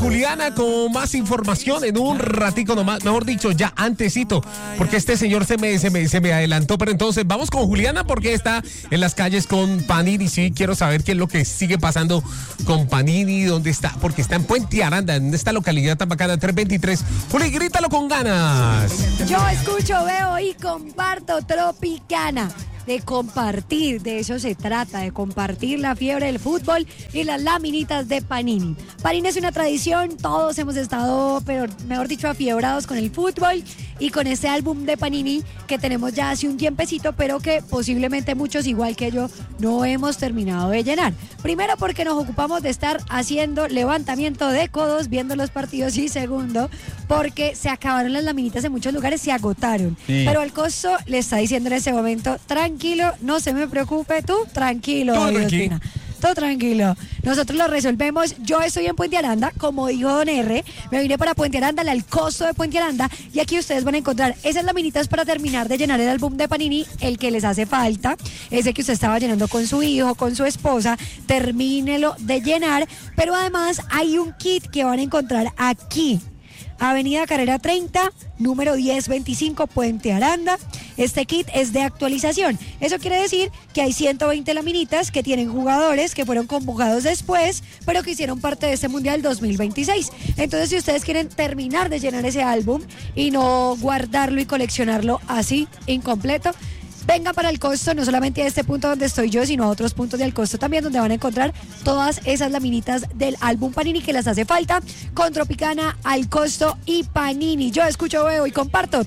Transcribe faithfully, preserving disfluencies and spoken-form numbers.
Juliana con más información en un ratico nomás, mejor dicho, ya antesito, porque este señor se me, se me, se me adelantó, pero entonces vamos con Juliana porque está en las calles con Panini. Sí, quiero saber qué es lo que sigue pasando con Panini, dónde está, porque está en Puente Aranda, en esta localidad tan bacana, trescientos veintitrés. Juli, grítalo con ganas. Yo escucho, veo y comparto Tropicana. De compartir, de eso se trata, de compartir la fiebre del fútbol y las laminitas de Panini. Panini es una tradición, todos hemos estado, pero mejor dicho, afiebrados con el fútbol y con este álbum de Panini que tenemos ya hace un tiempecito, pero que posiblemente muchos, igual que yo, no hemos terminado de llenar. Primero porque nos ocupamos de estar haciendo levantamiento de codos, viendo los partidos, y segundo porque se acabaron las laminitas en muchos lugares, se agotaron. Sí. Pero al costo le está diciendo en ese momento, tranquilo, no se me preocupe, tú tranquilo, Todo tranquilo. Todo tranquilo, nosotros lo resolvemos. Yo estoy en Puente Aranda, como dijo Don R, me vine para Puente Aranda, al costo de Puente Aranda, y aquí ustedes van a encontrar esas laminitas para terminar de llenar el álbum de Panini, el que les hace falta, ese que usted estaba llenando con su hijo, con su esposa, termínelo de llenar, pero además hay un kit que van a encontrar aquí. Avenida Carrera treinta, número diez veinticinco, Puente Aranda. Este kit es de actualización. Eso quiere decir que hay ciento veinte laminitas que tienen jugadores que fueron convocados después, pero que hicieron parte de este Mundial dos mil veintiséis. Entonces, si ustedes quieren terminar de llenar ese álbum y no guardarlo y coleccionarlo así, incompleto, venga para el costo, no solamente a este punto donde estoy yo, sino a otros puntos del costo también, donde van a encontrar todas esas laminitas del álbum Panini que les hace falta, con Tropicana, al costo y Panini. Yo escucho, veo y comparto.